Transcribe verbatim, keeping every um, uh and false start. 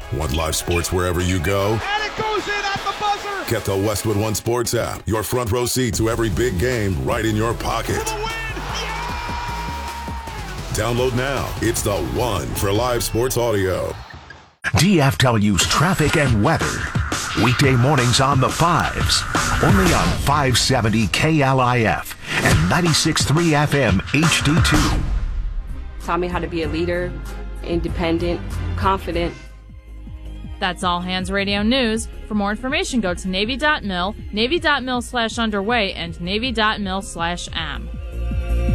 Want live sports wherever you go? And it goes in at the buzzer! Get the Westwood One Sports app. Your front row seat to every big game right in your pocket. For the win! Download now. It's the one for live sports audio. D F W's traffic and weather. Weekday mornings on the fives. Only on five seventy K L I F and ninety-six point three F M H D two. Taught me how to be a leader, independent, confident. That's All Hands Radio News. For more information, go to Navy dot mil, Navy dot mil slash underway, and Navy dot mil slash am.